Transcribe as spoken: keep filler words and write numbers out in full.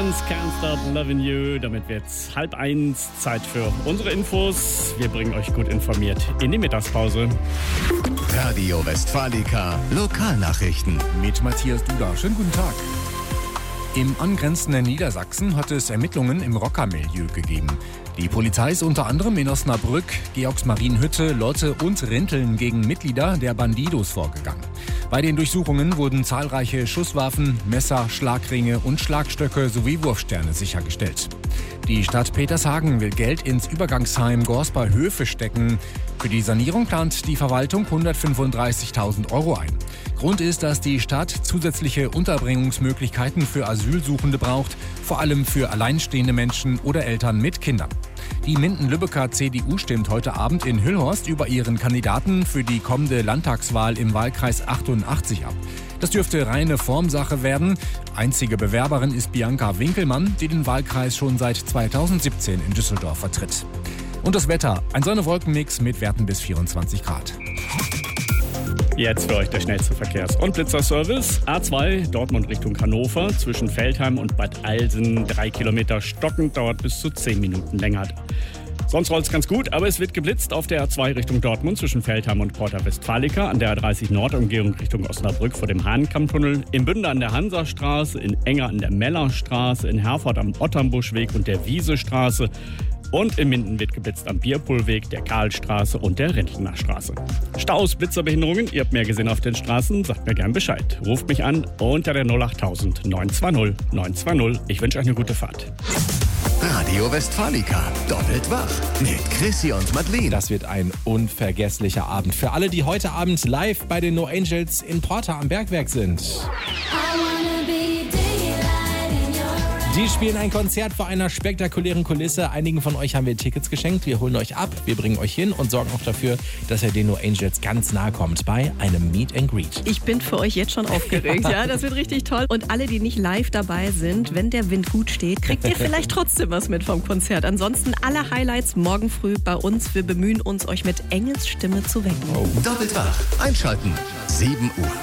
Scorpions, Can't Stop Loving You. Damit wird's halb eins, Zeit für unsere Infos. Wir bringen euch gut informiert in die Mittagspause. Radio Westfalica, Lokalnachrichten. Mit Matthias Duda. Schönen guten Tag. Im angrenzenden Niedersachsen hat es Ermittlungen im Rockermilieu gegeben. Die Polizei ist unter anderem in Osnabrück, Georgsmarienhütte, Lotte und Rinteln gegen Mitglieder der Bandidos vorgegangen. Bei den Durchsuchungen wurden zahlreiche Schusswaffen, Messer, Schlagringe und Schlagstöcke sowie Wurfsterne sichergestellt. Die Stadt Petershagen will Geld ins Übergangsheim Gorsper-Höfe stecken. Für die Sanierung plant die Verwaltung hundertfünfunddreißigtausend Euro ein. Grund ist, dass die Stadt zusätzliche Unterbringungsmöglichkeiten für Asylsuchende braucht, vor allem für alleinstehende Menschen oder Eltern mit Kindern. Die Minden-Lübecker C D U stimmt heute Abend in Hüllhorst über ihren Kandidaten für die kommende Landtagswahl im Wahlkreis achtundachtzig ab. Das dürfte reine Formsache werden. Einzige Bewerberin ist Bianca Winkelmann, die den Wahlkreis schon seit zweitausendsiebzehn in Düsseldorf vertritt. Und das Wetter, ein Sonne-Wolken-Mix mit Werten bis vierundzwanzig Grad. Jetzt für euch der schnellste Verkehrs- und Blitzerservice. A zwei, Dortmund Richtung Hannover, zwischen Veltheim und Bad Alsen. Drei Kilometer stockend, dauert bis zu zehn Minuten länger. Sonst rollt es ganz gut, aber es wird geblitzt auf der A zwei Richtung Dortmund zwischen Veltheim und Porta Westfalica, an der A dreißig Nord Umgehung Richtung Osnabrück vor dem Hahnkammtunnel, in Bünde an der Hansastraße, in Enger an der Mellerstraße, in Herford am Otternbuschweg und der Wiesestraße. Und in Minden wird geblitzt am Bierpohlweg, der Karlstraße und der Rentlener Straße. Staus, Blitzerbehinderungen, ihr habt mehr gesehen auf den Straßen, sagt mir gern Bescheid. Ruft mich an unter der null acht null null neun zwei null neun zwei null. Ich wünsche euch eine gute Fahrt. Radio Westfalica, doppelt wach mit Chrissy und Madeleine. Das wird ein unvergesslicher Abend für alle, die heute Abend live bei den No Angels in Porta am Bergwerk sind. Die spielen ein Konzert vor einer spektakulären Kulisse. Einigen von euch haben wir Tickets geschenkt. Wir holen euch ab, wir bringen euch hin und sorgen auch dafür, dass ihr den No Angels ganz nahe kommt bei einem Meet and Greet. Ich bin für euch jetzt schon aufgeregt. Ja, das wird richtig toll. Und alle, die nicht live dabei sind, wenn der Wind gut steht, kriegt ihr vielleicht trotzdem was mit vom Konzert. Ansonsten alle Highlights morgen früh bei uns. Wir bemühen uns, euch mit Engels Stimme zu wecken. Oh. Doppelt wach, einschalten, sieben Uhr.